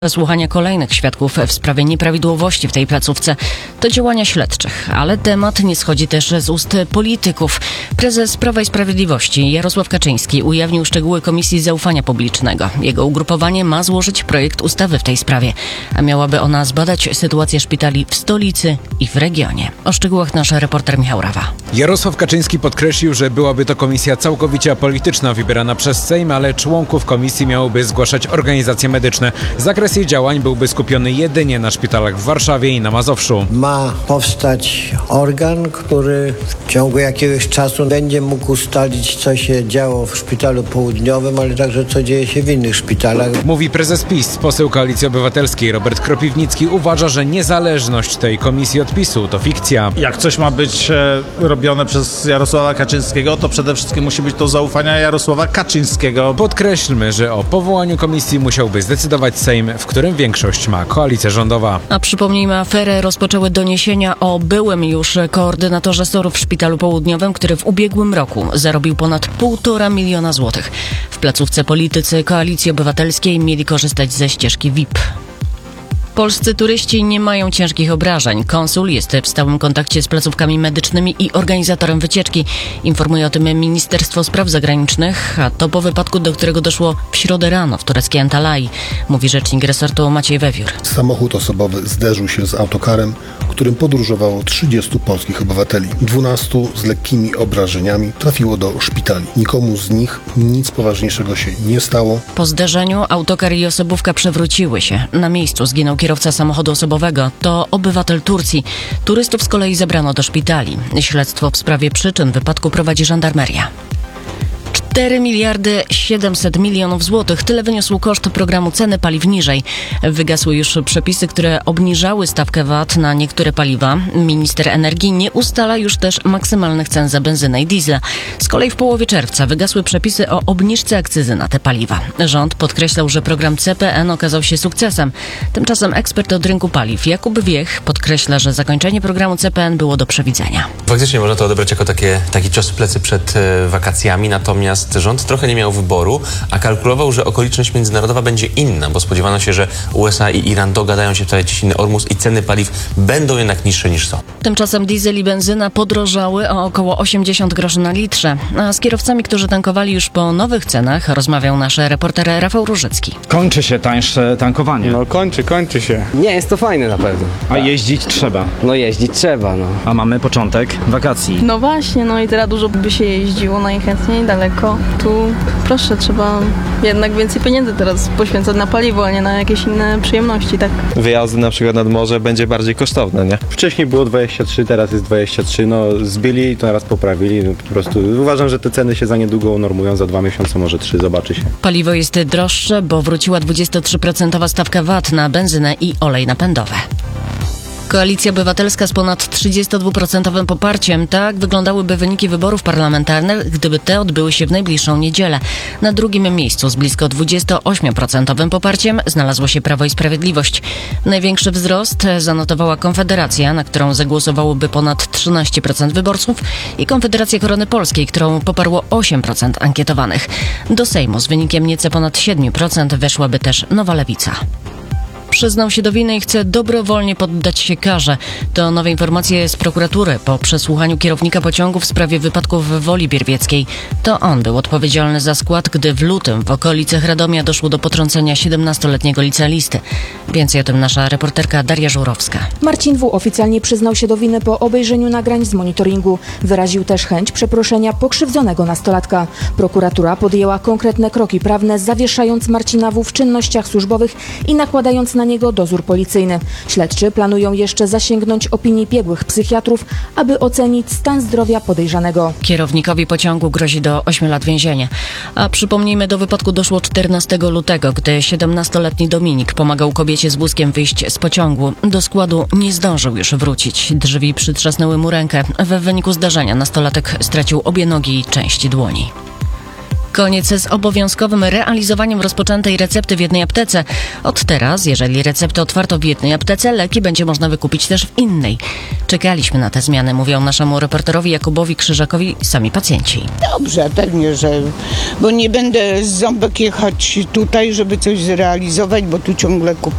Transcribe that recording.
Słuchania kolejnych świadków w sprawie nieprawidłowości w tej placówce to działania śledczych, ale temat nie schodzi też z ust polityków. Prezes Prawa i Sprawiedliwości Jarosław Kaczyński ujawnił szczegóły Komisji Zaufania Publicznego. Jego ugrupowanie ma złożyć projekt ustawy w tej sprawie, a miałaby ona zbadać sytuację szpitali w stolicy i w regionie. O szczegółach nasz reporter Michał Rawa. Jarosław Kaczyński podkreślił, że byłaby to komisja całkowicie apolityczna, wybierana przez Sejm, ale członków komisji miałyby zgłaszać organizacje medyczne. Zakres jej działań byłby skupiony jedynie na szpitalach w Warszawie i na Mazowszu. Ma powstać organ, który w ciągu jakiegoś czasu będzie mógł ustalić, co się działo w szpitalu południowym, ale także co dzieje się w innych szpitalach. Mówi prezes PiS. Poseł Koalicji Obywatelskiej Robert Kropiwnicki uważa, że niezależność tej komisji od PiS-u to fikcja. Jak coś ma być robione przez Jarosława Kaczyńskiego, to przede wszystkim musi być to zaufania Jarosława Kaczyńskiego. Podkreślmy, że o powołaniu komisji musiałby zdecydować Sejm, w którym większość ma koalicja rządowa. A przypomnijmy, aferę rozpoczęły doniesienia o byłym już koordynatorze SOR-u w Szpitalu Południowym, który w ubiegłym roku zarobił ponad 1,5 miliona złotych. W placówce politycy Koalicji Obywatelskiej mieli korzystać ze ścieżki VIP. Polscy turyści nie mają ciężkich obrażeń. Konsul jest w stałym kontakcie z placówkami medycznymi i organizatorem wycieczki. Informuje o tym Ministerstwo Spraw Zagranicznych, a to po wypadku, do którego doszło w środę rano w tureckiej Antalyi, mówi rzecznik resortu Maciej Wewiór. Samochód osobowy zderzył się z autokarem, którym podróżowało 30 polskich obywateli. 12 z lekkimi obrażeniami trafiło do szpitali. Nikomu z nich nic poważniejszego się nie stało. Po zderzeniu autokar i osobówka przewróciły się. Na miejscu zginął kierowca samochodu osobowego. To obywatel Turcji. Turystów z kolei zabrano do szpitali. Śledztwo w sprawie przyczyn wypadku prowadzi żandarmeria. 4 miliardy 700 milionów złotych. Tyle wyniósł koszt programu Ceny Paliw Niżej. Wygasły już przepisy, które obniżały stawkę VAT na niektóre paliwa. Minister energii nie ustala już też maksymalnych cen za benzynę i diesla. Z kolei w połowie czerwca wygasły przepisy o obniżce akcyzy na te paliwa. Rząd podkreślał, że program CPN okazał się sukcesem. Tymczasem ekspert od rynku paliw Jakub Wiech podkreśla, że zakończenie programu CPN było do przewidzenia. Faktycznie można to odebrać jako taki cios w plecy przed wakacjami, natomiast rząd trochę nie miał wyboru, a kalkulował, że okoliczność międzynarodowa będzie inna, bo spodziewano się, że USA i Iran dogadają się w sprawie ciśniny Ormus i ceny paliw będą jednak niższe niż są. Tymczasem diesel i benzyna podrożały o około 80 groszy na litrze. A z kierowcami, którzy tankowali już po nowych cenach, rozmawiał nasz reporter Rafał Różycki. Kończy się tańsze tankowanie. No kończy się. Nie, jest to fajne na pewno. A jeździć trzeba. No jeździć trzeba, no. A mamy początek wakacji. No właśnie, no i teraz dużo by się jeździło najchętniej daleko. Tu proszę, trzeba jednak więcej pieniędzy teraz poświęcać na paliwo, a nie na jakieś inne przyjemności, tak? Wyjazdy na przykład nad morze będzie bardziej kosztowne, nie? Wcześniej było 23, teraz jest 23, no zbyli, to teraz poprawili, no, po prostu uważam, że te ceny się za niedługo unormują, za 2 miesiące, może 3, zobaczy się. Paliwo jest droższe, bo wróciła 23% stawka VAT na benzynę i olej napędowy. Koalicja Obywatelska z ponad 32% poparciem. Tak wyglądałyby wyniki wyborów parlamentarnych, gdyby te odbyły się w najbliższą niedzielę. Na drugim miejscu z blisko 28% poparciem znalazło się Prawo i Sprawiedliwość. Największy wzrost zanotowała Konfederacja, na którą zagłosowałoby ponad 13% wyborców, i Konfederacja Korony Polskiej, którą poparło 8% ankietowanych. Do Sejmu z wynikiem nieco ponad 7% weszłaby też Nowa Lewica. Przyznał się do winy i chce dobrowolnie poddać się karze. To nowe informacje z prokuratury po przesłuchaniu kierownika pociągu w sprawie wypadków w Woli Bierwieckiej. To on był odpowiedzialny za skład, gdy w lutym w okolicach Radomia doszło do potrącenia 17-letniego licealisty. Więcej o tym nasza reporterka Daria Żurowska. Marcin W. oficjalnie przyznał się do winy po obejrzeniu nagrań z monitoringu. Wyraził też chęć przeproszenia pokrzywdzonego nastolatka. Prokuratura podjęła konkretne kroki prawne, zawieszając Marcina W. w czynnościach służbowych i nakładając na niego dozór policyjny. Śledczy planują jeszcze zasięgnąć opinii biegłych psychiatrów, aby ocenić stan zdrowia podejrzanego. Kierownikowi pociągu grozi do 8 lat więzienia. A przypomnijmy, do wypadku doszło 14 lutego, gdy 17-letni Dominik pomagał kobiecie z wózkiem wyjść z pociągu. Do składu nie zdążył już wrócić. Drzwi przytrzasnęły mu rękę. W wyniku zdarzenia nastolatek stracił obie nogi i część dłoni. Koniec z obowiązkowym realizowaniem rozpoczętej recepty w jednej aptece. Od teraz, jeżeli receptę otwarto w jednej aptece, leki będzie można wykupić też w innej. Czekaliśmy na te zmiany, mówią naszemu reporterowi Jakubowi Krzyżakowi sami pacjenci. Dobrze, pewnie, że... Bo nie będę z ząbek jechać tutaj, żeby coś zrealizować, bo tu ciągle kupuję.